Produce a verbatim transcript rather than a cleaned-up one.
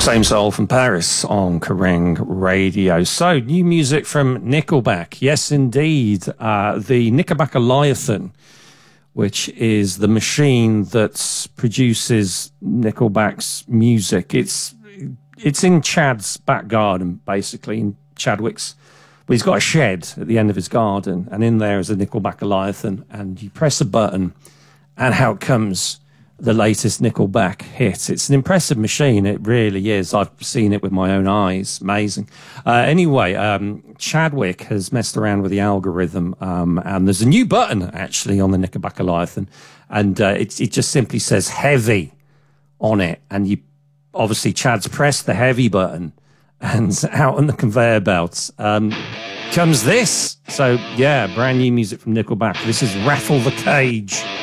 Same Soul from Paris on Kerrang Radio. So, new music from Nickelback. Yes, indeed. Uh, the Nickelbackaleathon, which is the machine that produces Nickelback's music. It's it's in Chad's back garden, basically, in Chadwick's. But he's got a shed at the end of his garden, and in there is a Nickelbackaleathon, and you press a button, and out comes the latest Nickelback hit. It's an impressive machine. It really is. I've seen it with my own eyes. Amazing. Uh, anyway, um, Chadwick has messed around with the algorithm, um, and there's a new button, actually, on the Nickelbackaleathon, and uh, it, it just simply says heavy on it, and you obviously, Chad's pressed the heavy button, and out on the conveyor belt um, comes this. So, yeah, brand new music from Nickelback. This is Rattle the Cage.